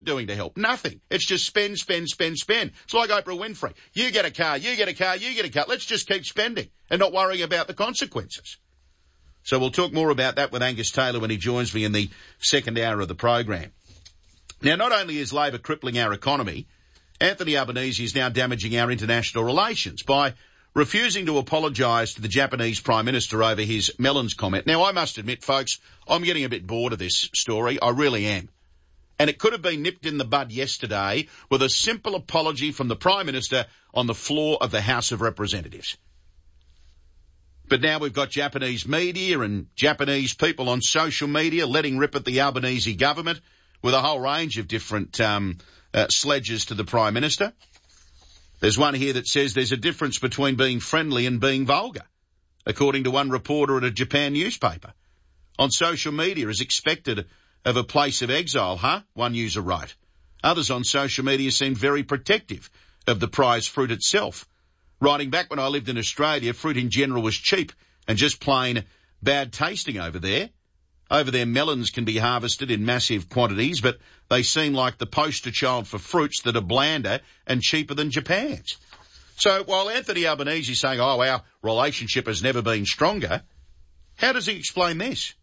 doing to help? Nothing. It's just spend, spend, spend, spend. It's like Oprah Winfrey. You get a car, you get a car, you get a car. Let's just keep spending and not worrying about the consequences. So we'll talk more about that with Angus Taylor when he joins me in the second hour of the program. Now, not only is Labor crippling our economy, Anthony Albanese is now damaging our international relations by refusing to apologise to the Japanese Prime Minister over his melons comment. Now, I must admit, folks, I'm getting a bit bored of this story. I really am. And it could have been nipped in the bud yesterday with a simple apology from the Prime Minister on the floor of the House of Representatives. But now we've got Japanese media and Japanese people on social media letting rip at the Albanese government with a whole range of different sledges to the Prime Minister. There's one here that says there's a difference between being friendly and being vulgar, according to one reporter at a Japan newspaper. On social media, as expected of a place of exile, huh? One user wrote. Others on social media seemed very protective of the prize fruit itself. Writing back when I lived in Australia, fruit in general was cheap and just plain bad tasting over there. Over there, melons can be harvested in massive quantities, but they seem like the poster child for fruits that are blander and cheaper than Japan's. So while Anthony Albanese is saying, oh, our relationship has never been stronger, how does he explain this?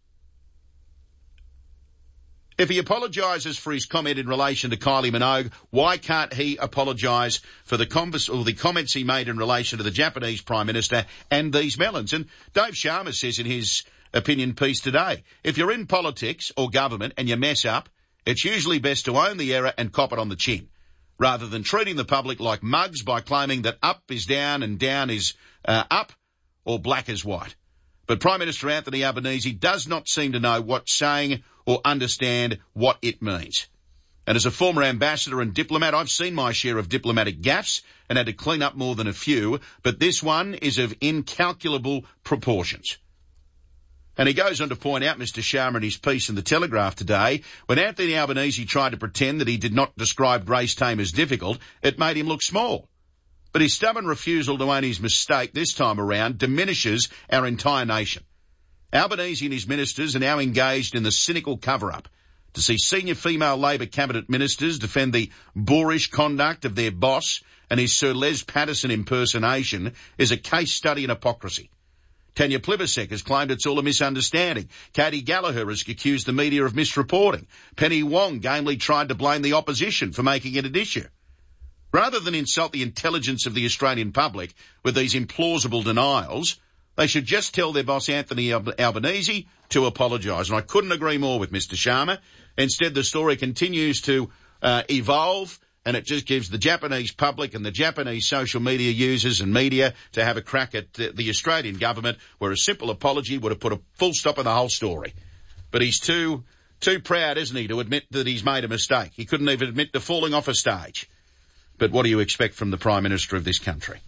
If he apologises for his comment in relation to Kylie Minogue, why can't he apologise for the comments he made in relation to the Japanese Prime Minister and these melons? And Dave Sharma says in his opinion piece today, if you're in politics or government and you mess up, it's usually best to own the error and cop it on the chin, rather than treating the public like mugs by claiming that up is down and down is up or black is white. But Prime Minister Anthony Albanese does not seem to know what's saying or understand what it means. And as a former ambassador and diplomat, I've seen my share of diplomatic gaffes and had to clean up more than a few, but this one is of incalculable proportions. And he goes on to point out, Mr. Sharma, in his piece in the Telegraph today, when Anthony Albanese tried to pretend that he did not describe Grace Tame as difficult, it made him look small. But his stubborn refusal to own his mistake this time around diminishes our entire nation. Albanese and his ministers are now engaged in the cynical cover-up. To see senior female Labor cabinet ministers defend the boorish conduct of their boss and his Sir Les Patterson impersonation is a case study in hypocrisy. Tanya Plibersek has claimed it's all a misunderstanding. Katie Gallagher has accused the media of misreporting. Penny Wong gamely tried to blame the opposition for making it an issue. Rather than insult the intelligence of the Australian public with these implausible denials, they should just tell their boss Anthony Albanese to apologise. And I couldn't agree more with Mr. Sharma. Instead, the story continues to evolve, and it just gives the Japanese public and the Japanese social media users and media to have a crack at the Australian government, where a simple apology would have put a full stop in the whole story. But he's too proud, isn't he, to admit that he's made a mistake. He couldn't even admit to falling off a stage. But what do you expect from the Prime Minister of this country?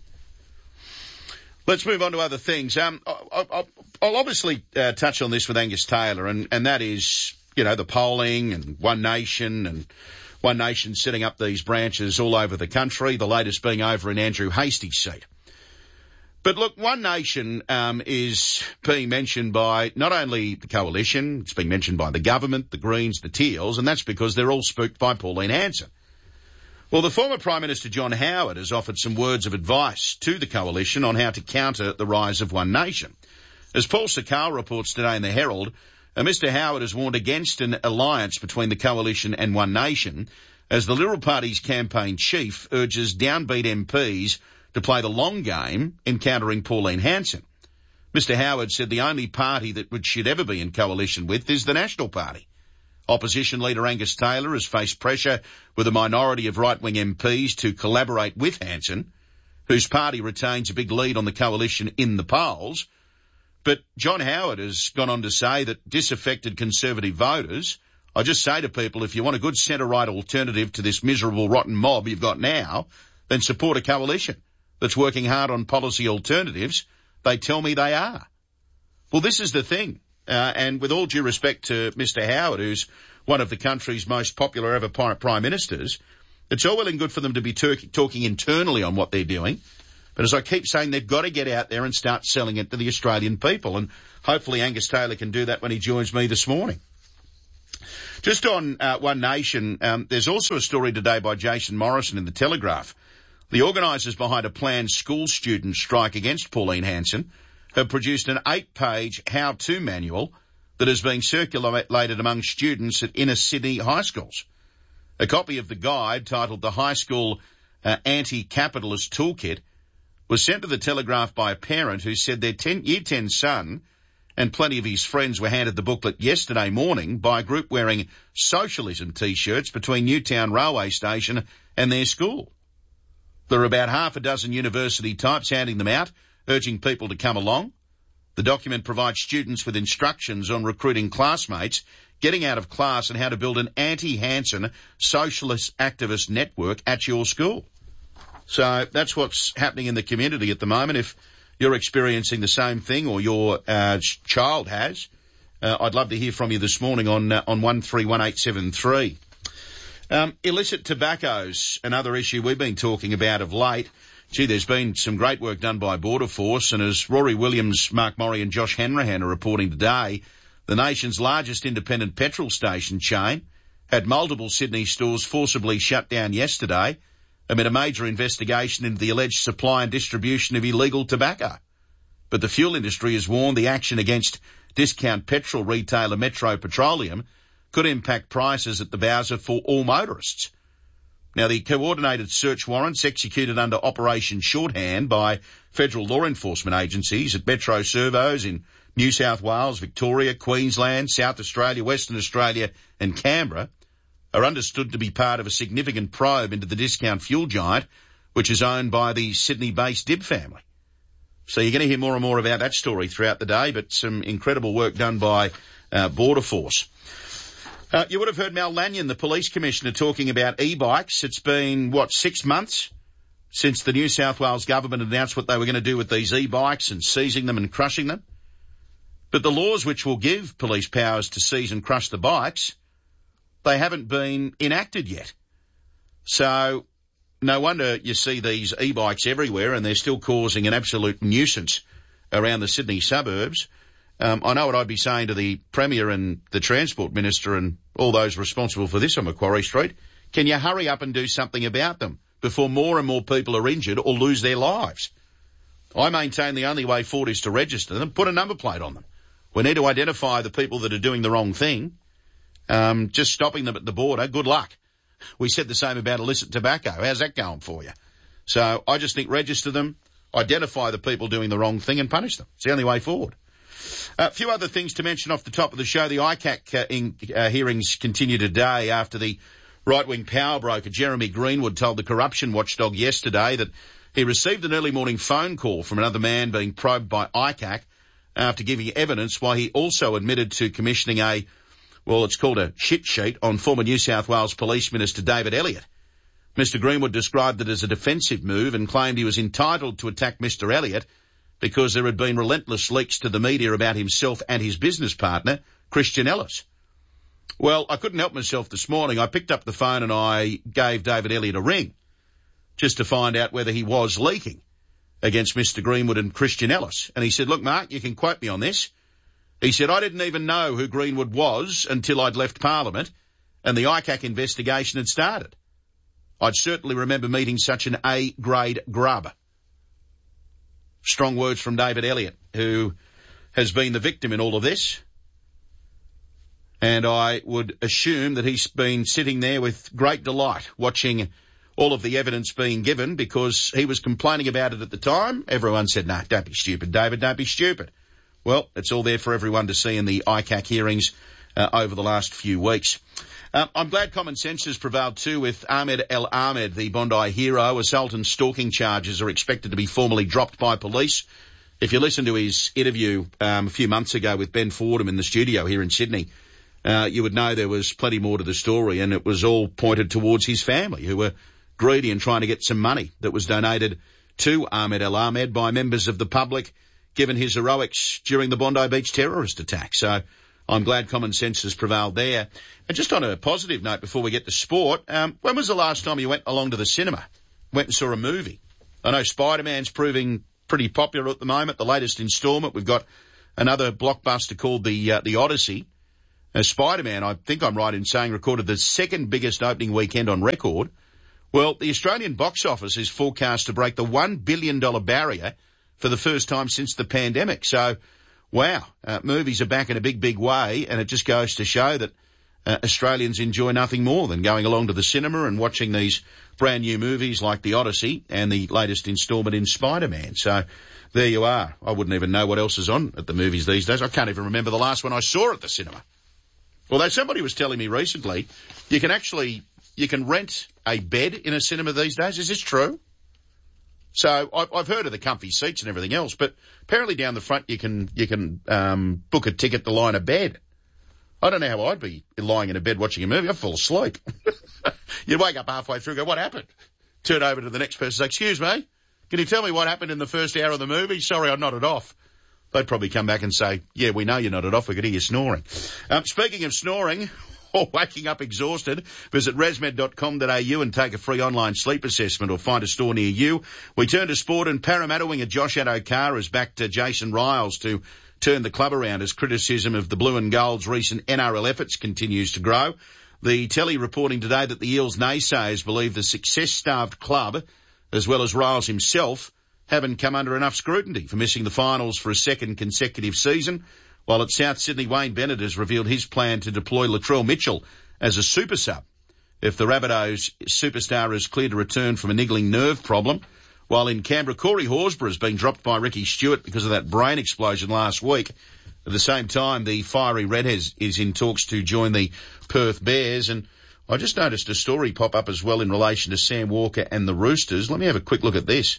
Let's move on to other things. I'll obviously touch on this with Angus Taylor, and that is, you know, the polling and One Nation setting up these branches all over the country, the latest being over in Andrew Hastie's seat. But look, One Nation is being mentioned by not only the Coalition, it's being mentioned by the government, the Greens, the Teals, and that's because they're all spooked by Pauline Hanson. Well, the former Prime Minister John Howard has offered some words of advice to the Coalition on how to counter the rise of One Nation. As Paul Sakal reports today in the Herald, Mr. Howard has warned against an alliance between the Coalition and One Nation, as the Liberal Party's campaign chief urges downbeat MPs to play the long game in countering Pauline Hanson. Mr. Howard said the only party that which should ever be in coalition with is the National Party. Opposition leader Angus Taylor has faced pressure with a minority of right-wing MPs to collaborate with Hanson, whose party retains a big lead on the Coalition in the polls. But John Howard has gone on to say that disaffected Conservative voters, I just say to people, if you want a good centre-right alternative to this miserable, rotten mob you've got now, then support a coalition that's working hard on policy alternatives. They tell me they are. Well, this is the thing. And with all due respect to Mr. Howard, who's one of the country's most popular ever prime ministers, it's all well and good for them to be talking internally on what they're doing. But as I keep saying, they've got to get out there and start selling it to the Australian people. And hopefully Angus Taylor can do that when he joins me this morning. Just on One Nation, there's also a story today by Jason Morrison in the Telegraph. The organisers behind a planned school student strike against Pauline Hanson have produced an 8-page how-to manual that is being circulated among students at inner Sydney high schools. A copy of the guide, titled The High School Anti-Capitalist Toolkit, was sent to the Telegraph by a parent who said their Year 10 son and plenty of his friends were handed the booklet yesterday morning by a group wearing socialism T-shirts between Newtown Railway Station and their school. There are about half a dozen university types handing them out, urging people to come along. The document provides students with instructions on recruiting classmates, getting out of class, and how to build an anti-Hanson socialist activist network at your school. So that's what's happening in the community at the moment. If you're experiencing the same thing or your child has, I'd love to hear from you this morning on 131873. Illicit tobacco's another issue we've been talking about of late. Gee, there's been some great work done by Border Force, and as Rory Williams, Mark Murray and Josh Hanrahan are reporting today, the nation's largest independent petrol station chain had multiple Sydney stores forcibly shut down yesterday amid a major investigation into the alleged supply and distribution of illegal tobacco. But the fuel industry has warned the action against discount petrol retailer Metro Petroleum could impact prices at the Bowser for all motorists. Now, the coordinated search warrants executed under Operation Shorthand by federal law enforcement agencies at Metro servos in New South Wales, Victoria, Queensland, South Australia, Western Australia and Canberra are understood to be part of a significant probe into the discount fuel giant, which is owned by the Sydney-based Dib family. So you're going to hear more and more about that story throughout the day, but some incredible work done by Border Force. You would have heard Mal Lanyon, the police commissioner, talking about e-bikes. It's been, 6 months since the New South Wales government announced what they were going to do with these e-bikes and seizing them and crushing them. But the laws which will give police powers to seize and crush the bikes, they haven't been enacted yet. So no wonder you see these e-bikes everywhere, and they're still causing an absolute nuisance around the Sydney suburbs. I know what I'd be saying to the Premier and the Transport Minister and all those responsible for this on Macquarie Street. Can you hurry up and do something about them before more and more people are injured or lose their lives? I maintain the only way forward is to register them, put a number plate on them. We need to identify the people that are doing the wrong thing. Just stopping them at the border, good luck. We said the same about illicit tobacco. How's that going for you? So I just think register them, identify the people doing the wrong thing and punish them. It's the only way forward. A few other things to mention off the top of the show. The ICAC hearings continue today after the right-wing power broker Jeremy Greenwood told the corruption watchdog yesterday that he received an early morning phone call from another man being probed by ICAC after giving evidence, while he also admitted to commissioning it's called a shit sheet on former New South Wales Police Minister David Elliott. Mr Greenwood described it as a defensive move and claimed he was entitled to attack Mr Elliott because there had been relentless leaks to the media about himself and his business partner, Christian Ellis. Well, I couldn't help myself this morning. I picked up the phone and I gave David Elliott a ring just to find out whether he was leaking against Mr Greenwood and Christian Ellis. And he said, look, Mark, you can quote me on this. He said, I didn't even know who Greenwood was until I'd left Parliament and the ICAC investigation had started. I'd certainly remember meeting such an A-grade grub. Strong words from David Elliott, who has been the victim in all of this. And I would assume that he's been sitting there with great delight watching all of the evidence being given because he was complaining about it at the time. Everyone said, no, don't be stupid, David, don't be stupid. Well, it's all there for everyone to see in the ICAC hearings over the last few weeks. I'm glad common sense has prevailed too with Ahmed El Ahmed, the Bondi hero. Assault and stalking charges are expected to be formally dropped by police. If you listen to his interview a few months ago with Ben Fordham in the studio here in Sydney, you would know there was plenty more to the story, and it was all pointed towards his family, who were greedy and trying to get some money that was donated to Ahmed El Ahmed by members of the public, given his heroics during the Bondi Beach terrorist attack. So I'm glad common sense has prevailed there. And just on a positive note before we get to sport, when was the last time you went along to the cinema, went and saw a movie? I know Spider-Man's proving pretty popular at the moment, the latest instalment. We've got another blockbuster called the Odyssey. Spider-Man, I think I'm right in saying, recorded the second biggest opening weekend on record. Well, the Australian box office is forecast to break the $1 billion barrier for the first time since the pandemic. So, wow, movies are back in a big, big way, and it just goes to show that Australians enjoy nothing more than going along to the cinema and watching these brand new movies like The Odyssey and the latest instalment in Spider-Man. So there you are. I wouldn't even know what else is on at the movies these days. I can't even remember the last one I saw at the cinema. Although somebody was telling me recently, you can rent a bed in a cinema these days. Is this true? So I've heard of the comfy seats and everything else, but apparently down the front you can book a ticket to lie in a bed. I don't know how I'd be lying in a bed watching a movie. I'd fall asleep. You'd wake up halfway through and go, what happened? Turn over to the next person and say, excuse me, can you tell me what happened in the first hour of the movie? Sorry, I nodded off. They'd probably come back and say, yeah, we know you nodded off. We could hear you snoring. Speaking of snoring or waking up exhausted, visit resmed.com.au and take a free online sleep assessment or find a store near you. We turn to sport, and Parramatta winger Josh Adokar has backed Jason Riles to turn the club around as criticism of the Blue and Gold's recent NRL efforts continues to grow. The telly reporting today that the Eels naysayers believe the success-starved club, as well as Riles himself, haven't come under enough scrutiny for missing the finals for a second consecutive season, while at South Sydney, Wayne Bennett has revealed his plan to deploy Latrell Mitchell as a super sub if the Rabbitohs superstar is cleared to return from a niggling nerve problem. While in Canberra, Corey Horsburgh has been dropped by Ricky Stewart because of that brain explosion last week. At the same time, the fiery Redhead is in talks to join the Perth Bears. And I just noticed a story pop up as well in relation to Sam Walker and the Roosters. Let me have a quick look at this.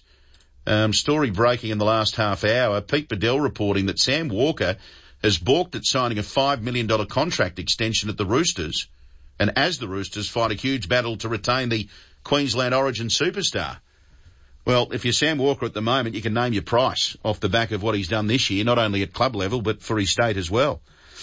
Story breaking in the last half hour. Pete Bedell reporting that Sam Walker has balked at signing a $5 million contract extension at the Roosters. And as the Roosters fight a huge battle to retain the Queensland Origin superstar. Well, if you're Sam Walker at the moment, you can name your price off the back of what he's done this year, not only at club level, but for his state as well.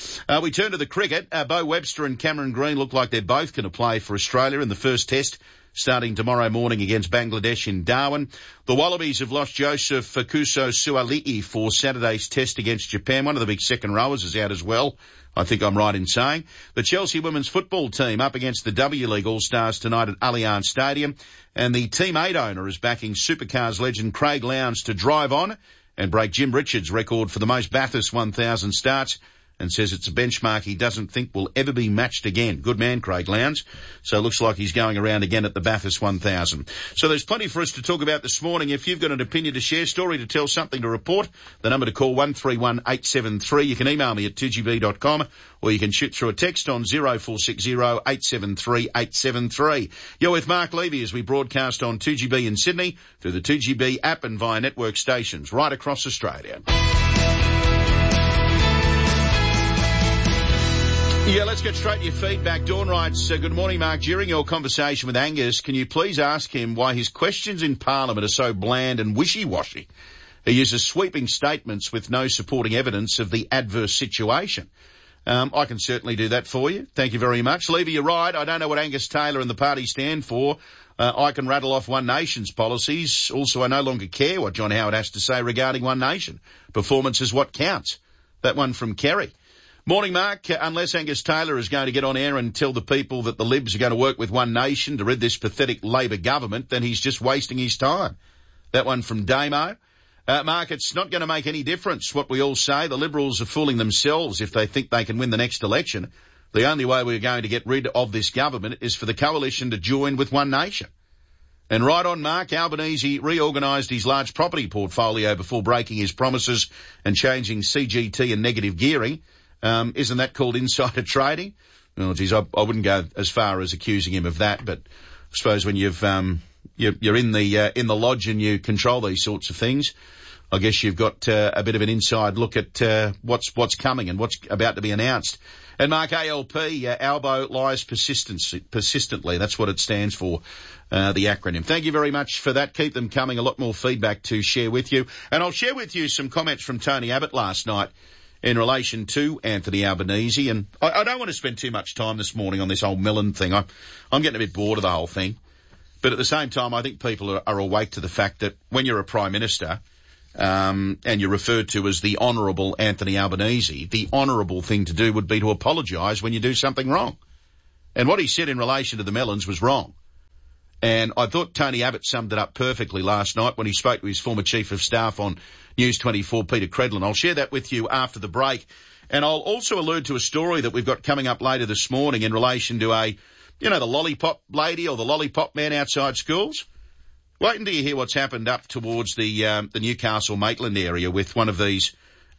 We turn to the cricket. Bo Webster and Cameron Green look like they're both going to play for Australia in the first test, starting tomorrow morning against Bangladesh in Darwin. The Wallabies have lost Joseph Fukuso Suali'i for Saturday's test against Japan. One of the big second rowers is out as well, I think I'm right in saying. The Chelsea women's football team up against the W-League All-Stars tonight at Allianz Stadium. And the Team 8 owner is backing Supercars legend Craig Lowndes to drive on and break Jim Richards' record for the most Bathurst 1000 starts, and says it's a benchmark he doesn't think will ever be matched again. Good man, Craig Lowndes. So it looks like he's going around again at the Bathurst 1000. So there's plenty for us to talk about this morning. If you've got an opinion to share, story to tell, something to report, the number to call 131873. You can email me at 2gb.com, or you can shoot through a text on 0460 873 873. You're with Mark Levy as we broadcast on 2GB in Sydney, through the 2GB app and via network stations right across Australia. Yeah, let's get straight to your feedback. Dawn writes, good morning, Mark. During your conversation with Angus, can you please ask him why his questions in Parliament are so bland and wishy-washy? He uses sweeping statements with no supporting evidence of the adverse situation. I can certainly do that for you. Thank you very much. Levy, you're right. I don't know what Angus Taylor and the party stand for. I can rattle off One Nation's policies. Also, I no longer care what John Howard has to say regarding One Nation. Performance is what counts. That one from Kerry. Morning, Mark. Unless Angus Taylor is going to get on air and tell the people that the Libs are going to work with One Nation to rid this pathetic Labor government, then he's just wasting his time. That one from Damo. Mark, it's not going to make any difference what we all say. The Liberals are fooling themselves if they think they can win the next election. The only way we're going to get rid of this government is for the coalition to join with One Nation. And right on, Mark, Albanese reorganised his large property portfolio before breaking his promises and changing CGT and negative gearing. Isn't that called insider trading? Well, geez, I wouldn't go as far as accusing him of that, but I suppose when you're in the lodge and you control these sorts of things, I guess you've got a bit of an inside look at what's coming and what's about to be announced. And Mark, ALP, Albo lies persistently. That's what it stands for, the acronym. Thank you very much for that. Keep them coming. A lot more feedback to share with you. And I'll share with you some comments from Tony Abbott last night in relation to Anthony Albanese. And I don't want to spend too much time this morning on this whole Millen thing. I'm getting a bit bored of the whole thing. But at the same time, I think people are awake to the fact that when you're a Prime Minister, and you're referred to as the Honourable Anthony Albanese, the honourable thing to do would be to apologise when you do something wrong. And what he said in relation to the melons was wrong. And I thought Tony Abbott summed it up perfectly last night when he spoke to his former Chief of Staff on News 24, Peter Credlin. I'll share that with you after the break. And I'll also allude to a story that we've got coming up later this morning in relation to the lollipop lady or the lollipop man outside schools. Wait until you hear what's happened up towards the Newcastle Maitland area with one of these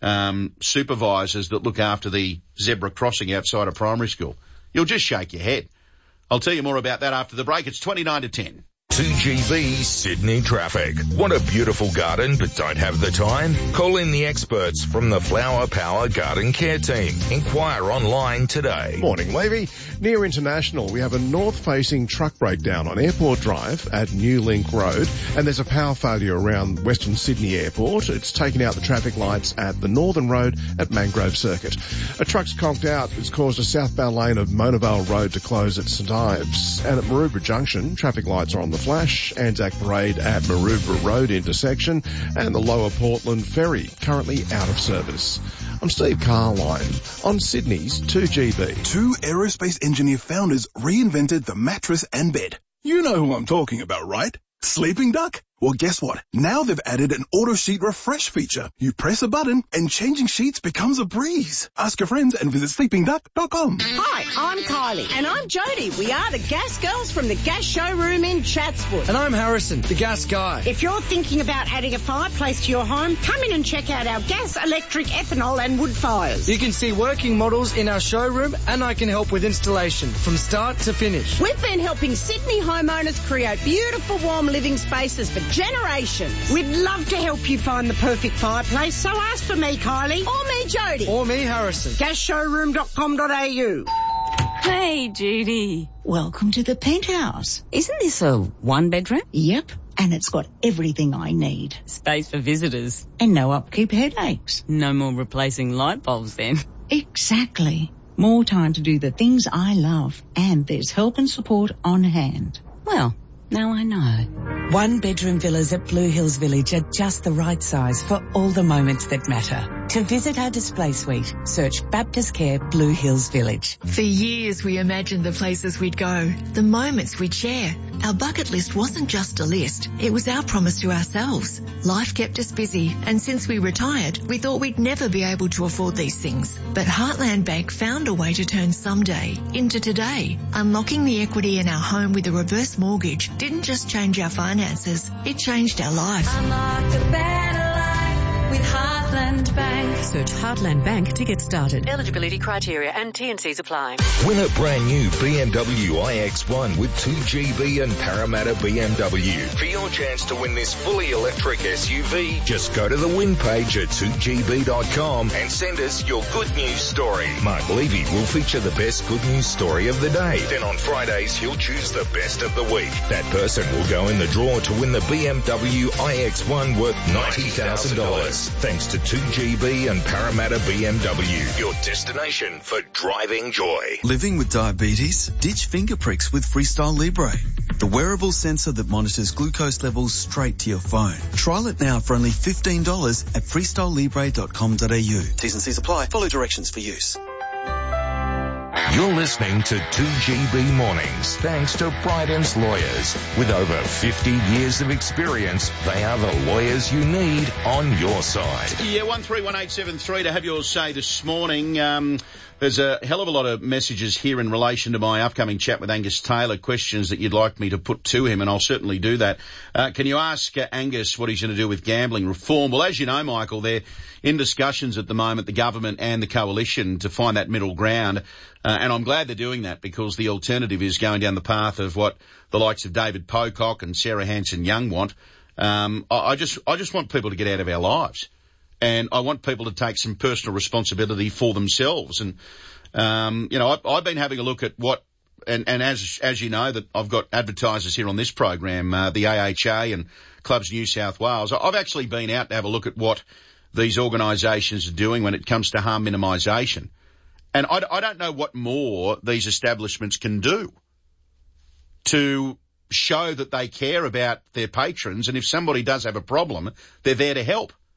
supervisors that look after the zebra crossing outside a primary school. You'll just shake your head. I'll tell you more about that after the break. It's 29 to 10. 2GB Sydney traffic. Want a beautiful garden but don't have the time? Call in the experts from the Flower Power Garden Care Team. Inquire online today. Morning, Levy. Near International, we have a north-facing truck breakdown on Airport Drive at New Link Road, and there's a power failure around Western Sydney Airport. It's taken out the traffic lights at the Northern Road at Mangrove Circuit. A truck's conked out. It's caused a southbound lane of Monavale Road to close at St Ives. And at Maroubra Junction, traffic lights are on the flash. Anzac Parade at Maroubra Road intersection, and the Lower Portland Ferry currently out of service. I'm Steve Carline on Sydney's 2GB. Two aerospace engineer founders reinvented the mattress and bed. You know who I'm talking about, right? Sleeping Duck? Well, guess what? Now they've added an auto sheet refresh feature. You press a button and changing sheets becomes a breeze. Ask your friends and visit sleepingduck.com. Hi, I'm Kylie. And I'm Jodie. We are the Gas Girls from the Gas Showroom in Chatswood. And I'm Harrison, the Gas Guy. If you're thinking about adding a fireplace to your home, come in and check out our gas, electric, ethanol and wood fires. You can see working models in our showroom, and I can help with installation from start to finish. We've been helping Sydney homeowners create beautiful, warm living spaces for generations. We'd love to help you find the perfect fireplace, so ask for me, Kylie, or me, Jodie. Or me, Harrison. Gasshowroom.com.au. Hey, Judy. Welcome to the penthouse. Isn't this a one-bedroom? Yep, and it's got everything I need. Space for visitors. And no upkeep headaches. No more replacing light bulbs then. Exactly. More time to do the things I love, and there's help and support on hand. Well, now I know. One-bedroom villas at Blue Hills Village are just the right size for all the moments that matter. To visit our display suite, search Baptist Care Blue Hills Village. For years we imagined the places we'd go, the moments we'd share. Our bucket list wasn't just a list, it was our promise to ourselves. Life kept us busy, and since we retired, we thought we'd never be able to afford these things. But Heartland Bank found a way to turn someday into today. Unlocking the equity in our home with a reverse mortgage didn't just change our finances, it changed our life. Unlock a better life with Heartland Bank. Search Heartland Bank to get started. Eligibility criteria and T&Cs apply. Win a brand new BMW iX1 with 2GB and Parramatta BMW. For your chance to win this fully electric SUV, just go to the win page at 2gb.com and send us your good news story. Mark Levy will feature the best good news story of the day. Then on Fridays, he'll choose the best of the week. That person will go in the draw to win the BMW iX1 worth $90,000. Thanks to 2GB and Parramatta BMW, your destination for driving joy. Living with diabetes? Ditch finger pricks with Freestyle Libre, the wearable sensor that monitors glucose levels straight to your phone. Trial it now for only $15 at freestylelibre.com.au. T's and C's apply. Follow directions for use. You're listening to 2GB Mornings, thanks to Bryden's Lawyers. With over 50 years of experience, they are the lawyers you need on your side. Yeah, 131873 to have yours say this morning. There's a hell of a lot of messages here in relation to my upcoming chat with Angus Taylor, questions that you'd like me to put to him, and I'll certainly do that. Can you ask Angus what he's going to do with gambling reform? Well, as you know, Michael, they're in discussions at the moment, the government and the coalition, to find that middle ground. And I'm glad they're doing that, because the alternative is going down the path of what the likes of David Pocock and Sarah Hanson-Young want. I just want people to get out of our lives. And I want people to take some personal responsibility for themselves. And, I've been having a look at what, and as you know, that I've got advertisers here on this program, the AHA and Clubs New South Wales. I've actually been out to have a look at what these organisations are doing when it comes to harm minimisation. And I don't know what more these establishments can do to show that they care about their patrons. And if somebody does have a problem, they're there to help.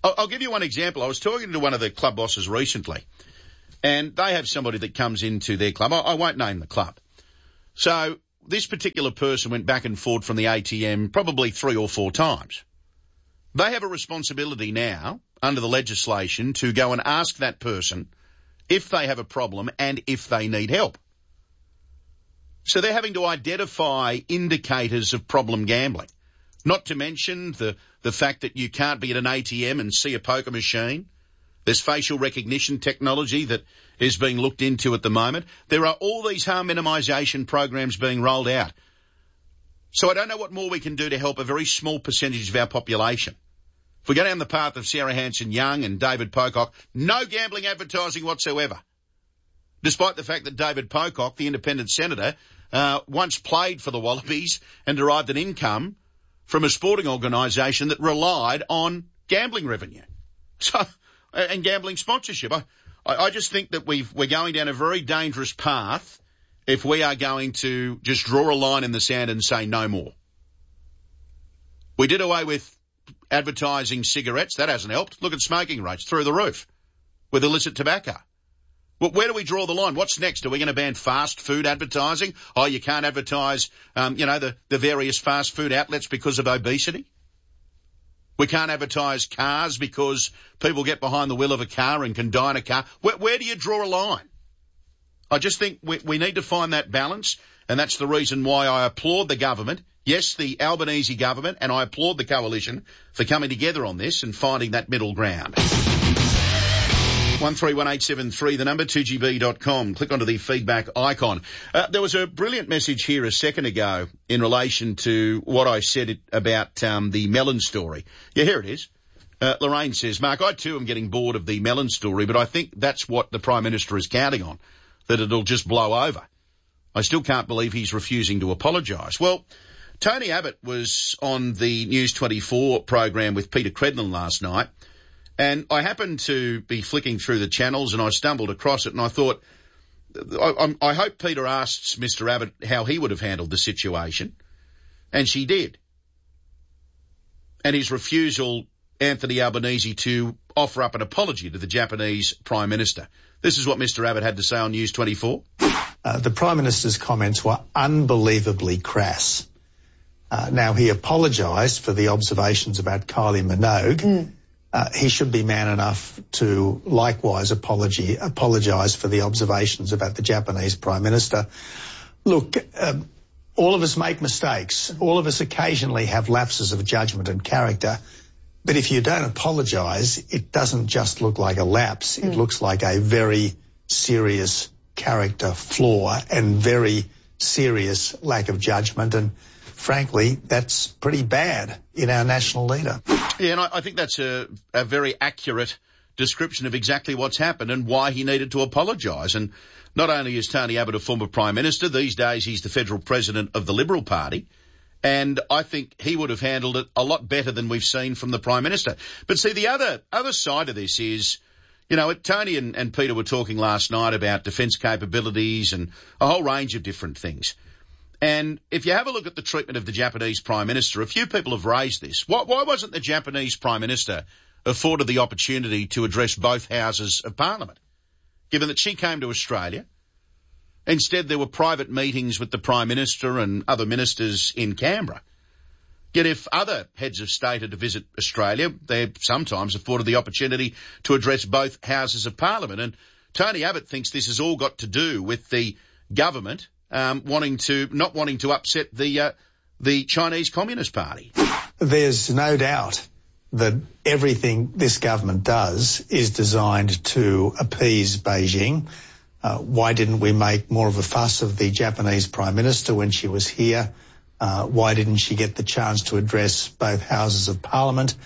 I'll give you one example. I was talking to one of the club bosses recently, and they have somebody that comes into their club. I won't name the club. So this particular person went back and forth from the ATM probably 3 or 4 times. They have a responsibility now, under the legislation, to go and ask that person if they have a problem and if they need help. So they're having to identify indicators of problem gambling. Not to mention the fact that you can't be at an ATM and see a poker machine. There's facial recognition technology that is being looked into at the moment. There are all these harm minimisation programs being rolled out. So I don't know what more we can do to help a very small percentage of our population. If we go down the path of Sarah Hanson-Young and David Pocock, no gambling advertising whatsoever. Despite the fact that David Pocock, the independent senator, once played for the Wallabies and derived an income from a sporting organisation that relied on gambling revenue. So, and gambling sponsorship. I just think that we're going down a very dangerous path if we are going to just draw a line in the sand and say no more. We did away with advertising cigarettes. That hasn't helped. Look at smoking rates through the roof with illicit tobacco. Well, where do we draw the line? What's next? Are we going to ban fast food advertising? Oh, you can't advertise, the various fast food outlets because of obesity. We can't advertise cars because people get behind the wheel of a car and can die in a car. Where do you draw a line? I just think we need to find that balance, and that's the reason why I applaud the government. Yes, the Albanese government, and I applaud the coalition for coming together on this and finding that middle ground. 131873, the number, 2GB.com. Click onto the feedback icon. There was a brilliant message here a second ago in relation to what I said about the Melon story. Yeah, here it is. Lorraine says, Mark, I too am getting bored of the Melon story, but I think that's what the Prime Minister is counting on, that it'll just blow over. I still can't believe he's refusing to apologise. Well, Tony Abbott was on the News 24 program with Peter Credlin last night, and I happened to be flicking through the channels and I stumbled across it, and I thought, I hope Peter asks Mr. Abbott how he would have handled the situation. And she did. And his refusal, Anthony Albanese, to offer up an apology to the Japanese Prime Minister. This is what Mr. Abbott had to say on News 24. The Prime Minister's comments were unbelievably crass. Now, he apologised for the observations about Kylie Minogue. He should be man enough to likewise apologise for the observations about the Japanese Prime Minister. Look, all of us make mistakes. All of us occasionally have lapses of judgment and character. But if you don't apologise, it doesn't just look like a lapse. It looks like a very serious character flaw and very serious lack of judgment. And frankly, that's pretty bad in our national leader. Yeah, and I think that's a very accurate description of exactly what's happened and why he needed to apologise. And not only is Tony Abbott a former Prime Minister, these days he's the federal president of the Liberal Party. And I think he would have handled it a lot better than we've seen from the Prime Minister. But see, the other side of this is, Tony and Peter were talking last night about defence capabilities and a whole range of different things. And if you have a look at the treatment of the Japanese Prime Minister, a few people have raised this. Why wasn't the Japanese Prime Minister afforded the opportunity to address both houses of Parliament, given that she came to Australia? Instead, there were private meetings with the Prime Minister and other ministers in Canberra. Yet if other heads of state are to visit Australia, they're sometimes afforded the opportunity to address both houses of Parliament. And Tony Abbott thinks this has all got to do with the government not wanting to upset the Chinese Communist Party. There's no doubt that everything this government does is designed to appease Beijing. Why didn't we make more of a fuss of the Japanese Prime Minister when she was here? Why didn't she get the chance to address both houses of Parliament?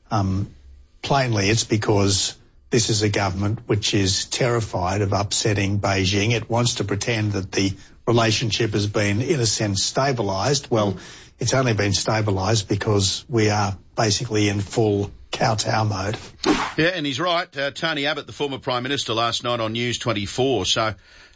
Plainly, it's because this is a government which is terrified of upsetting Beijing. It wants to pretend that the relationship has been, in a sense, stabilised. Well, it's only been stabilised because we are basically in full kowtow mode. Yeah, and he's right. Tony Abbott, the former Prime Minister, last night on News 24. So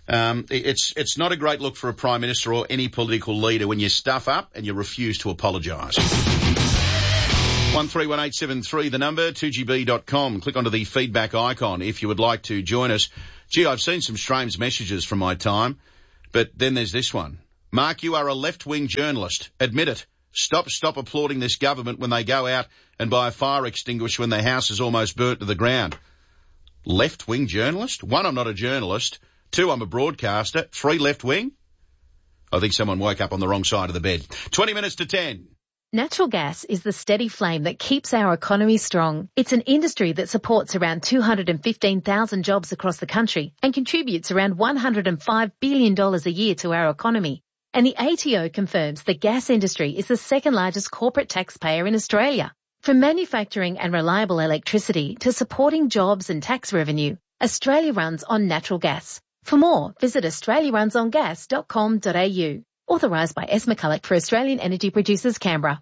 it's not a great look for a Prime Minister or any political leader when you stuff up and you refuse to apologise. 131873, the number, 2gb.com. Click onto the feedback icon if you would like to join us. Gee, I've seen some strange messages from my time, but then there's this one. Mark, you are a left-wing journalist. Admit it. Stop applauding this government when they go out and buy a fire extinguisher when their house is almost burnt to the ground. Left-wing journalist? 1, I'm not a journalist. 2, I'm a broadcaster. 3, left-wing? I think someone woke up on the wrong side of the bed. 20 minutes to 10. Natural gas is the steady flame that keeps our economy strong. It's an industry that supports around 215,000 jobs across the country and contributes around $105 billion a year to our economy. And the ATO confirms the gas industry is the second largest corporate taxpayer in Australia. From manufacturing and reliable electricity to supporting jobs and tax revenue, Australia runs on natural gas. For more, visit australiarunsongas.com.au. Authorised by S. McCulloch for Australian Energy Producers, Canberra.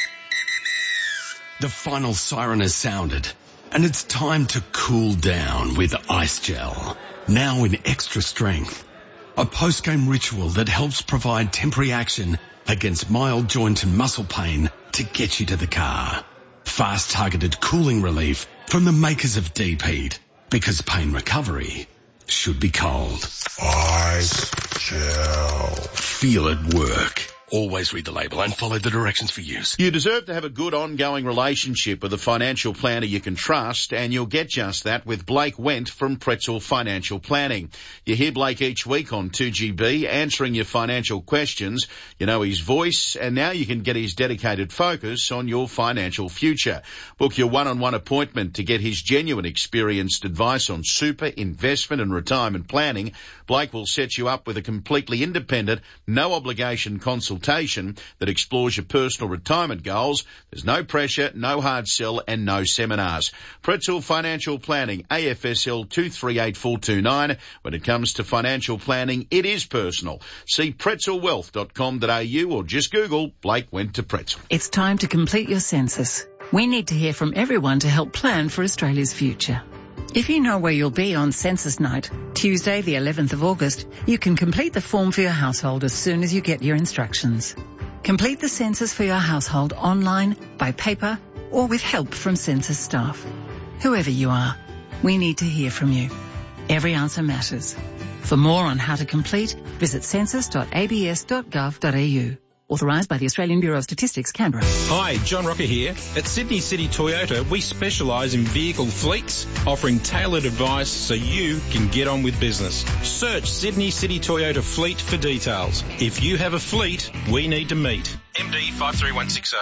The final siren has sounded, and it's time to cool down with Ice Gel. Now in extra strength. A post-game ritual that helps provide temporary action against mild joint and muscle pain to get you to the car. Fast targeted cooling relief from the makers of Deep Heat, because pain recovery should be cold. Ice Gel. Feel it work. Always read the label and follow the directions for use. You deserve to have a good ongoing relationship with a financial planner you can trust, and you'll get just that with Blake Wendt from Pretzel Financial Planning. You hear Blake each week on 2GB answering your financial questions. You know his voice, and now you can get his dedicated focus on your financial future. Book your one-on-one appointment to get his genuine experienced advice on super, investment and retirement planning. Blake will set you up with a completely independent, no-obligation consultation that explores your personal retirement goals. There's no pressure, no hard sell and no seminars. Pretzel Financial Planning, AFSL 238429. When it comes to financial planning, it is personal. See pretzelwealth.com.au or just Google Blake Went to Pretzel. It's time to complete your census. We need to hear from everyone to help plan for Australia's future. If you know where you'll be on census night, Tuesday the 11th of August, you can complete the form for your household as soon as you get your instructions. Complete the census for your household online, by paper, or with help from census staff. Whoever you are, we need to hear from you. Every answer matters. For more on how to complete, visit census.abs.gov.au. Authorised by the Australian Bureau of Statistics, Canberra. Hi, John Rocker here. At Sydney City Toyota, we specialise in vehicle fleets, offering tailored advice so you can get on with business. Search Sydney City Toyota Fleet for details. If you have a fleet, we need to meet. MD 53160.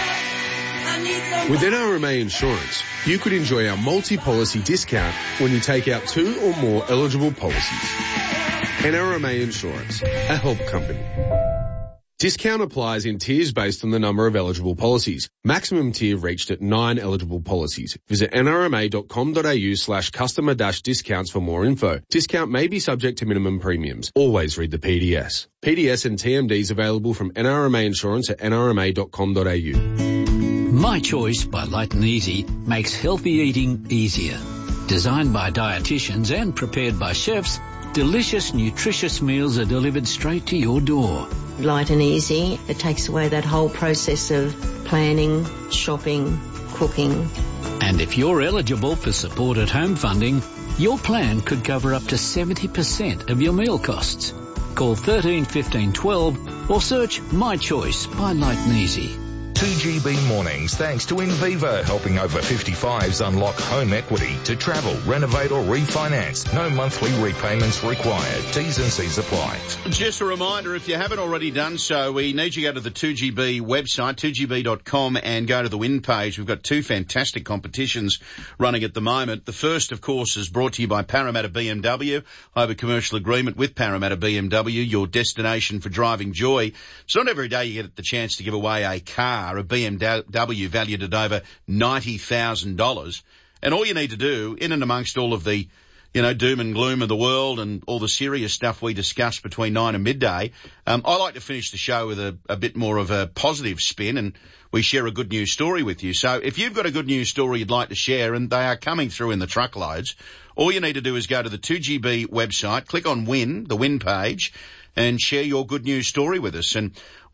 With NRMA Insurance, you could enjoy our multi-policy discount when you take out 2 or more eligible policies. NRMA Insurance, a help company. Discount applies in tiers based on the number of eligible policies. Maximum tier reached at 9 eligible policies. Visit nrma.com.au/customer-discounts for more info. Discount may be subject to minimum premiums. Always read the PDS. PDS and TMDs available from NRMA Insurance at nrma.com.au. My Choice by Light and Easy makes healthy eating easier. Designed by dietitians and prepared by chefs, delicious, nutritious meals are delivered straight to your door. Light and easy. It takes away that whole process of planning, shopping, cooking. And if you're eligible for support at home funding, your plan could cover up to 70% of your meal costs. Call 13 15 12 or search My Choice by Light and Easy. 2GB mornings thanks to Invivo, helping over 55s unlock home equity to travel, renovate or refinance. No monthly repayments required. T's and C's apply. Just a reminder, if you haven't already done so, we need you to go to the 2GB website, 2gb.com, and go to the win page. We've got 2 fantastic competitions running at the moment. The first, of course, is brought to you by Parramatta BMW. I have a commercial agreement with Parramatta BMW, your destination for driving joy. It's not every day you get the chance to give away a car, a BMW valued at over $90,000. And all you need to do, in and amongst all of the, doom and gloom of the world and all the serious stuff we discuss between 9 and midday, I like to finish the show with a bit more of a positive spin, and we share a good news story with you. So if you've got a good news story you'd like to share, and they are coming through in the truckloads, all you need to do is go to the 2GB website, click on Win, the Win page, and share your good news story with us. And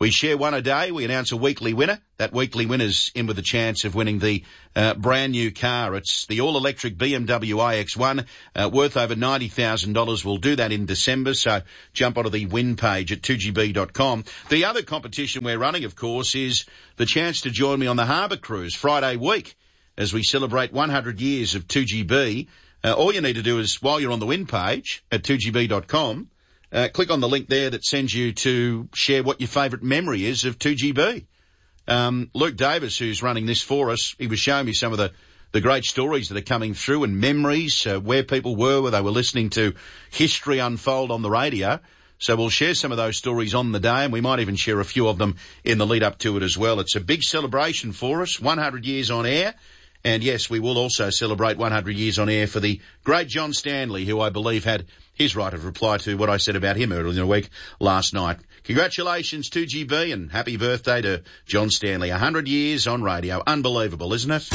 We share one a day. We announce a weekly winner. That weekly winner's in with a chance of winning the brand new car. It's the all-electric BMW iX1, worth over $90,000. We'll do that in December, so jump onto the win page at 2gb.com. The other competition we're running, of course, is the chance to join me on the Harbour Cruise Friday week as we celebrate 100 years of 2GB. All you need to do is, while you're on the win page at 2gb.com, click on the link there that sends you to share what your favourite memory is of 2GB. Luke Davis, who's running this for us, he was showing me some of the great stories that are coming through and memories, where people were they were listening to history unfold on the radio. So we'll share some of those stories on the day, and we might even share a few of them in the lead up to it as well. It's a big celebration for us, 100 years on air. And yes, we will also celebrate 100 years on air for the great John Stanley, who I believe had his right of reply to what I said about him earlier in the week last night. Congratulations, 2GB, and happy birthday to John Stanley. 100 years on radio. Unbelievable, isn't it?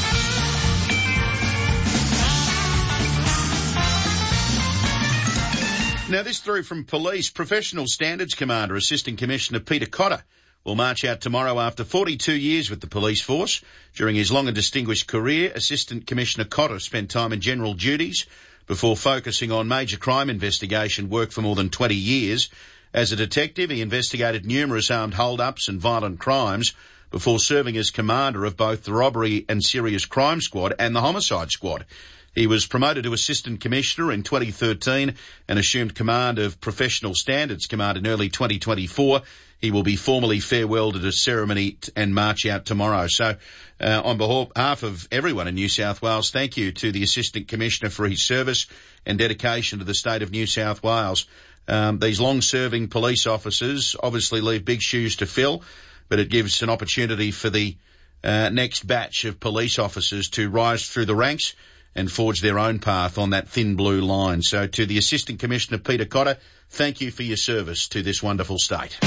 Now, this through from police. Professional Standards Commander, Assistant Commissioner Peter Cotter will march out tomorrow after 42 years with the police force. During his long and distinguished career, Assistant Commissioner Cotter spent time in general duties before focusing on major crime investigation work for more than 20 years. As a detective, he investigated numerous armed hold-ups and violent crimes before serving as commander of both the Robbery and Serious Crime Squad and the Homicide Squad. He was promoted to Assistant Commissioner in 2013 and assumed command of Professional Standards Command in early 2024. He will be formally farewelled at a ceremony and march out tomorrow. So, on behalf of everyone in New South Wales, thank you to the Assistant Commissioner for his service and dedication to the state of New South Wales. These long-serving police officers obviously leave big shoes to fill, but it gives an opportunity for the next batch of police officers to rise through the ranks and forge their own path on that thin blue line. So to the Assistant Commissioner Peter Cotter, thank you for your service to this wonderful state.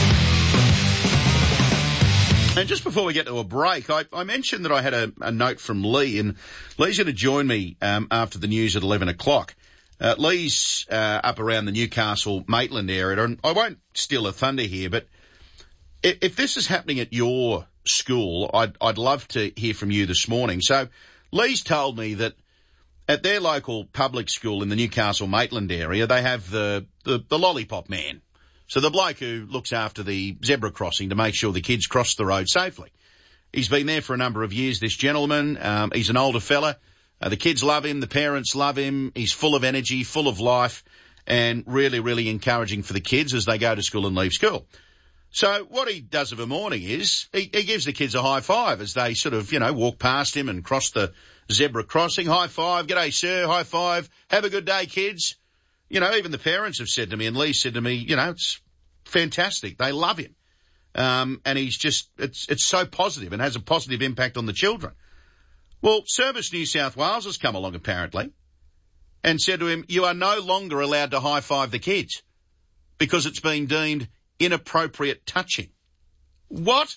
And just before we get to a break, I mentioned that I had a note from Lee, and Lee's going to join me after the news at 11 o'clock. Lee's up around the Newcastle Maitland area, and I won't steal a thunder here, but if this is happening at your school, I'd love to hear from you this morning. So Lee's told me that at their local public school in the Newcastle Maitland area, they have the lollipop man. So the bloke who looks after the zebra crossing to make sure the kids cross the road safely. He's been there for a number of years, this gentleman. He's an older fella. The kids love him. The parents love him. He's full of energy, full of life, and really, really encouraging for the kids as they go to school and leave school. So what he does of a morning is he gives the kids a high five as they sort of, walk past him and cross the zebra crossing. High five. G'day, sir. High five. Have a good day, kids. Even the parents have said to me, and Lee said to me, it's fantastic. They love him. And he's just, it's so positive and has a positive impact on the children. Well, Service New South Wales has come along apparently and said to him, you are no longer allowed to high five the kids because it's been deemed inappropriate touching. What?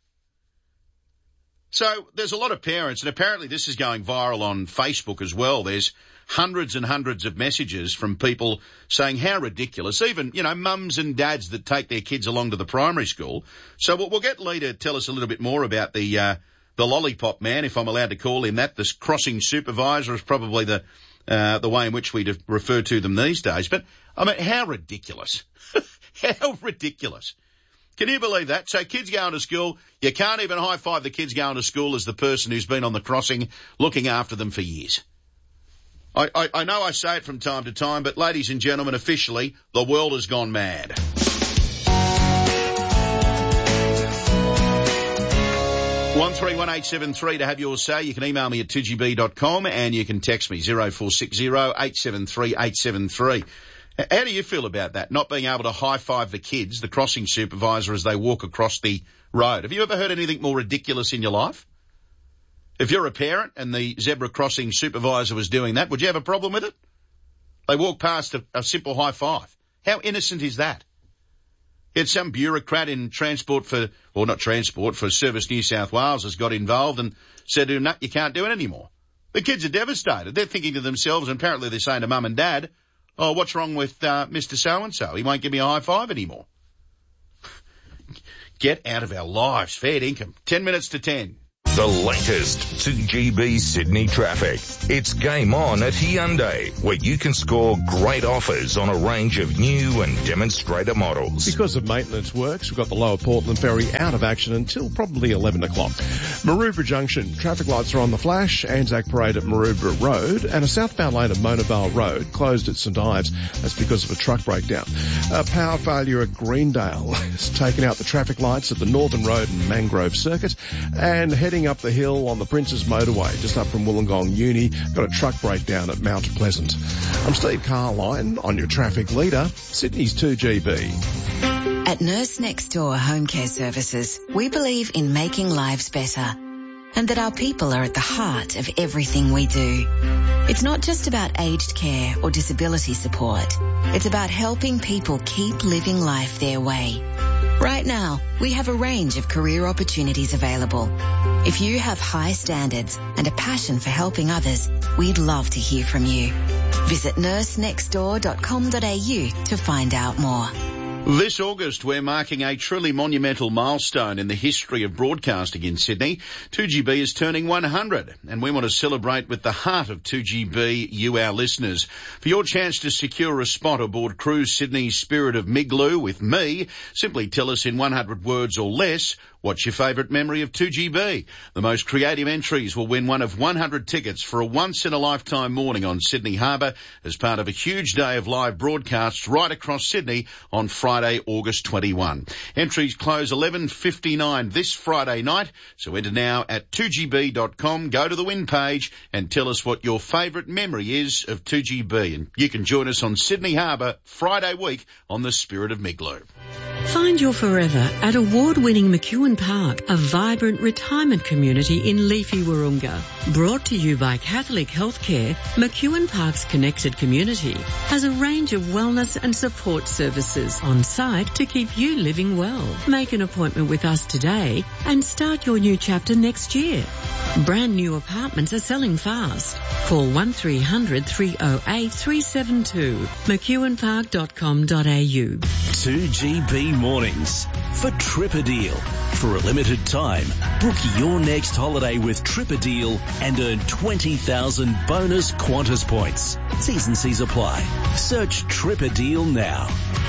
So there's a lot of parents, and apparently this is going viral on Facebook as well. There's hundreds and hundreds of messages from people saying how ridiculous, even, mums and dads that take their kids along to the primary school. So we'll get Lee to tell us a little bit more about the lollipop man, if I'm allowed to call him that. This crossing supervisor is probably the way in which we refer to them these days. But, how ridiculous. How ridiculous. Can you believe that? So kids going to school, you can't even high-five the kids going to school as the person who's been on the crossing looking after them for years. I know I say it from time to time, but ladies and gentlemen, officially, the world has gone mad. One 131873 to have your say. You can email me at 2gb.com and you can text me 0460 873 873. How do you feel about that, not being able to high-five the kids, the crossing supervisor, as they walk across the road? Have you ever heard anything more ridiculous in your life? If you're a parent and the zebra crossing supervisor was doing that, would you have a problem with it? They walk past a simple high-five. How innocent is that? Yet some bureaucrat in for Service New South Wales has got involved and said to him, no, you can't do it anymore. The kids are devastated. They're thinking to themselves, and apparently they're saying to mum and dad, oh, what's wrong with Mr. So-and-so? He won't give me a high five anymore. get out of our lives. Fair income. 10 minutes to 10. The latest 2GB Sydney traffic. It's game on at Hyundai, where you can score great offers on a range of new and demonstrator models. Because of maintenance works, we've got the Lower Portland Ferry out of action until probably 11 o'clock. Maroubra Junction, traffic lights are on the flash, Anzac Parade at Maroubra Road, and a southbound lane of Monavale Road closed at St Ives. That's because of a truck breakdown. A power failure at Greendale has taken out the traffic lights at the Northern Road and Mangrove Circuit, and heading up the hill on the Princes Motorway, just up from Wollongong Uni, got a truck breakdown at Mount Pleasant. I'm Steve Carline on your traffic leader, Sydney's 2GB. At Nurse Next Door Home Care Services, we believe in making lives better and that our people are at the heart of everything we do. It's not just about aged care or disability support. It's about helping people keep living life their way. Right now, we have a range of career opportunities available. If you have high standards and a passion for helping others, we'd love to hear from you. Visit nursenextdoor.com.au to find out more. This August, we're marking a truly monumental milestone in the history of broadcasting in Sydney. 2GB is turning 100, and we want to celebrate with the heart of 2GB, you, our listeners. For your chance to secure a spot aboard Cruise Sydney's Spirit of Migloo with me, simply tell us in 100 words or less what's your favourite memory of 2GB. The most creative entries will win one of 100 tickets for a once-in-a-lifetime morning on Sydney Harbour as part of a huge day of live broadcasts right across Sydney on Friday, August 21. Entries close 11:59 this Friday night, so enter now at 2gb.com, go to the win page and tell us what your favourite memory is of 2GB. And you can join us on Sydney Harbour Friday week on the Spirit of Migloo. Find your forever at award-winning McEwen Park, a vibrant retirement community in leafy Wahroonga. Brought to you by Catholic Healthcare, McEwen Park's connected community has a range of wellness and support services on site to keep you living well. Make an appointment with us today and start your new chapter next year. Brand new apartments are selling fast. Call 1300 308 372, mcewenpark.com.au. 2GB Mornings for Tripperdeal. For a limited time, book your next holiday with Tripperdeal and earn 20,000 bonus Qantas points. T's and C's apply. Search Tripperdeal now.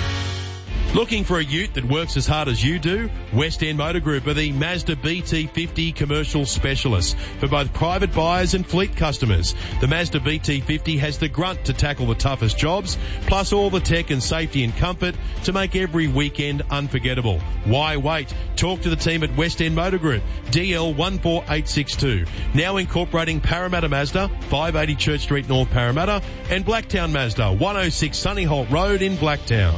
Looking for a ute that works as hard as you do? West End Motor Group are the Mazda BT50 commercial specialists for both private buyers and fleet customers. The Mazda BT50 has the grunt to tackle the toughest jobs, plus all the tech and safety and comfort to make every weekend unforgettable. Why wait? Talk to the team at West End Motor Group, DL 14862. Now incorporating Parramatta Mazda, 580 Church Street North Parramatta, and Blacktown Mazda, 106 Sunny Holt Road in Blacktown.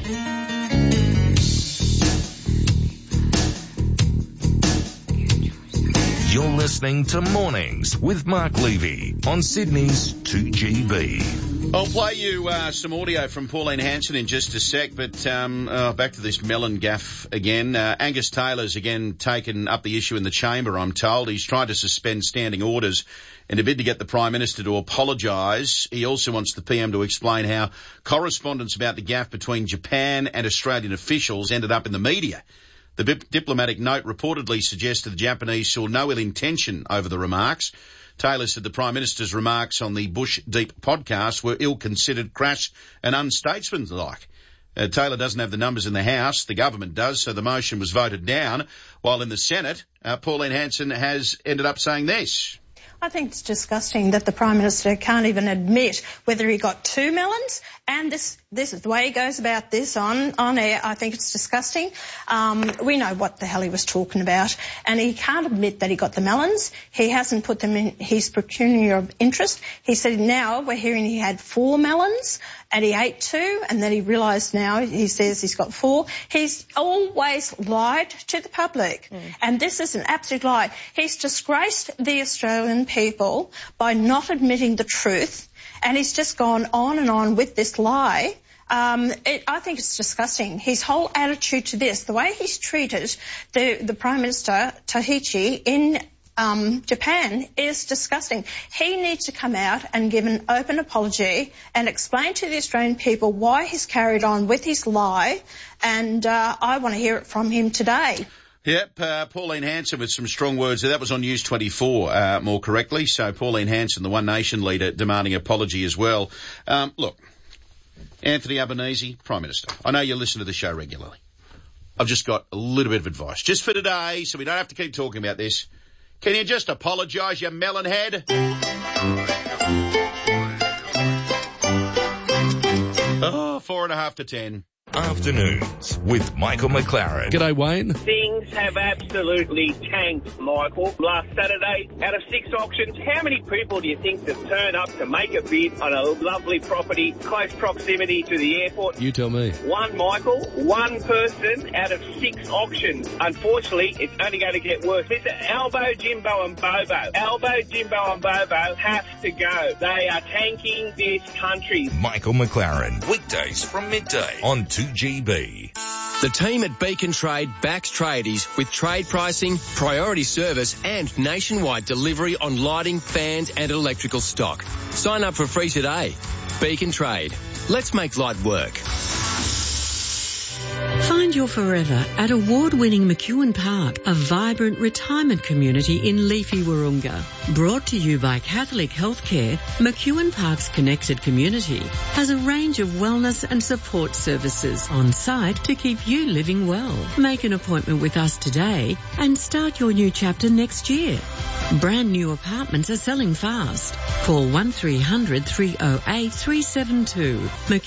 You're listening to Mornings with Mark Levy on Sydney's 2GB. I'll play you some audio from Pauline Hanson in just a sec, but back to this melon gaff again. Angus Taylor's again taken up the issue in the chamber, I'm told. He's tried to suspend standing orders in a bid to get the Prime Minister to apologise. He also wants the PM to explain how correspondence about the gaff between Japan and Australian officials ended up in the media. The diplomatic note reportedly suggested the Japanese saw no ill intention over the remarks. Taylor said the Prime Minister's remarks on the Bush Deep podcast were ill-considered, crass and unstatesmanlike. Taylor doesn't have the numbers in the House. The government does, so the motion was voted down. While in the Senate, Pauline Hanson has ended up saying this. I think it's disgusting that the Prime Minister can't even admit whether he got 2 melons, and this is the way he goes about this on air. I think it's disgusting. We know what the hell he was talking about, and he can't admit that he got the melons. He hasn't put them in his pecuniary interest. He said now we're hearing he had 4 melons, and he ate 2, and then he realised now he says he's got 4. He's always lied to the public, and this is an absolute lie. He's disgraced the Australian people by not admitting the truth, and he's just gone on and on with this lie. I think it's disgusting. His whole attitude to this, the way he's treated the Prime Minister, Tahichi, in Japan is disgusting. He needs to come out and give an open apology and explain to the Australian people why he's carried on with his lie, and I want to hear it from him today. Yep, Pauline Hanson with some strong words. That was on News 24, more correctly. So Pauline Hanson, the One Nation leader, demanding apology as well. Look, Anthony Albanese, Prime Minister, I know you listen to the show regularly. I've just got a little bit of advice. Just for today, so we don't have to keep talking about this. Can you just apologise, you melon head? Oh, 9:30 to 10. Afternoons with Michael McLaren. G'day, Wayne. Things have absolutely tanked, Michael. Last Saturday, out of 6 auctions, how many people do you think that turned up to make a bid on a lovely property, close proximity to the airport? You tell me. One, Michael. One person out of 6 auctions. Unfortunately, it's only going to get worse. Listen, Albo, Jimbo and Bobo. Albo, Jimbo and Bobo have to go. They are tanking this country. Michael McLaren, weekdays from midday on 2GB. The team at Beacon Trade backs tradies with trade pricing, priority service and nationwide delivery on lighting, fans and electrical stock. Sign up for free today. Beacon Trade. Let's make light work. Find your forever at award-winning McEwen Park, a vibrant retirement community in leafy Wahroonga. Brought to you by Catholic Healthcare, McEwen Park's connected community has a range of wellness and support services on site to keep you living well. Make an appointment with us today and start your new chapter next year. Brand new apartments are selling fast. Call 1300 308 372.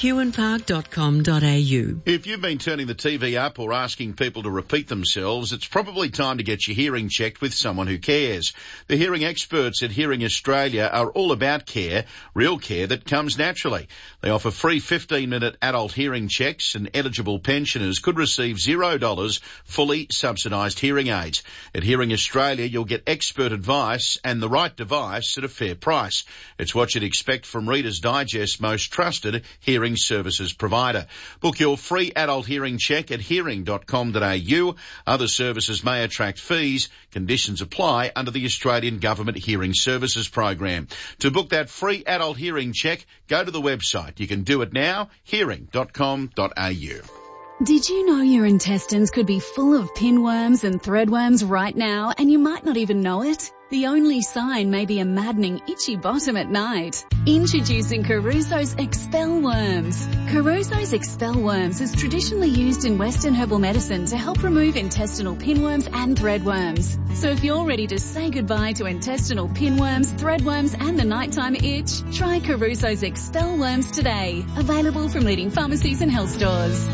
McEwenpark.com.au. If you've been turning the TV up or asking people to repeat themselves, it's probably time to get your hearing checked with someone who cares. The hearing experts at Hearing Australia are all about care, real care that comes naturally. They offer free 15-minute adult hearing checks, and eligible pensioners could receive $0 fully subsidised hearing aids. At Hearing Australia, you'll get expert advice and the right device at a fair price. It's what you'd expect from Reader's Digest's most trusted hearing services provider. Book your free adult hearing check at hearing.com.au. Other services may attract fees. Conditions apply under the Australian Government Hearing Services Program. To book that free adult hearing check, go to the website. You can do it now, hearing.com.au. Did you know your intestines could be full of pinworms and threadworms right now and you might not even know it? The only sign may be a maddening itchy bottom at night. Introducing Caruso's Expel Worms. Caruso's Expel Worms is traditionally used in Western herbal medicine to help remove intestinal pinworms and threadworms. So if you're ready to say goodbye to intestinal pinworms, threadworms and the nighttime itch, try Caruso's Expel Worms today. Available from leading pharmacies and health stores.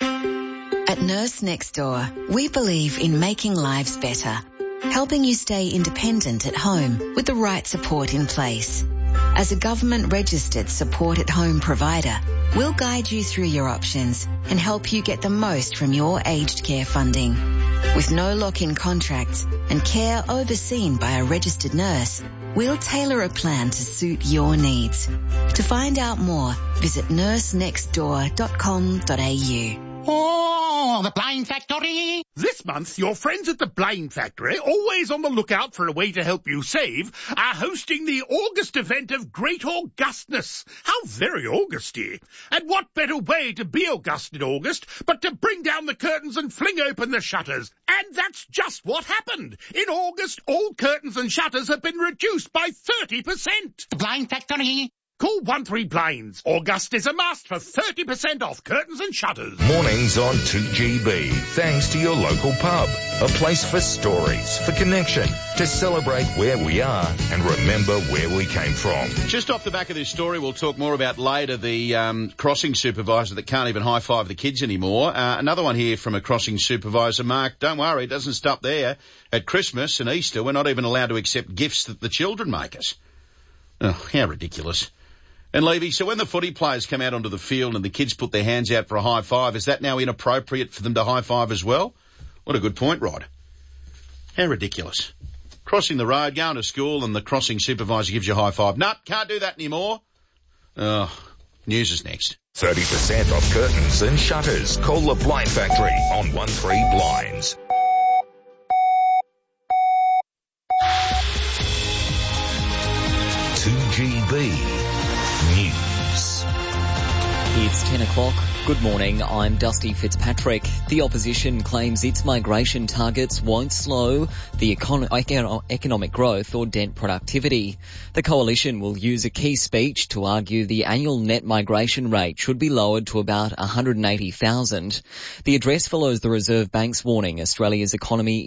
At Nurse Next Door, we believe in making lives better, helping you stay independent at home with the right support in place. As a government-registered support-at-home provider, we'll guide you through your options and help you get the most from your aged care funding. With no lock-in contracts and care overseen by a registered nurse, we'll tailor a plan to suit your needs. To find out more, visit nursenextdoor.com.au. Oh, the Blind Factory! This month, your friends at the Blind Factory, always on the lookout for a way to help you save, are hosting the August event of Great Augustness. How very Augusty! And what better way to be August in August but to bring down the curtains and fling open the shutters? And that's just what happened. In August, all curtains and shutters have been reduced by 30%. The Blind Factory! Call 13 Blinds. August is a must for 30% off curtains and shutters. Mornings on 2GB, thanks to your local pub. A place for stories, for connection, to celebrate where we are and remember where we came from. Just off the back of this story, we'll talk more about later, the crossing supervisor that can't even high-five the kids anymore. Another one here from a crossing supervisor, Mark. Don't worry, it doesn't stop there. At Christmas and Easter, we're not even allowed to accept gifts that the children make us. Oh, how ridiculous. And Levy, so when the footy players come out onto the field and the kids put their hands out for a high five, is that now inappropriate for them to high five as well? What a good point, Rod. How ridiculous. Crossing the road, going to school and the crossing supervisor gives you a high five. No, can't do that anymore. Oh, news is next. 30% off curtains and shutters. Call the Blind Factory on 13 Blinds. 2GB News. It's 10 o'clock. Good morning, I'm Dusty Fitzpatrick. The opposition claims its migration targets won't slow the economic growth or dent productivity. The coalition will use a key speech to argue the annual net migration rate should be lowered to about 180,000. The address follows the Reserve Bank's warning Australia's economy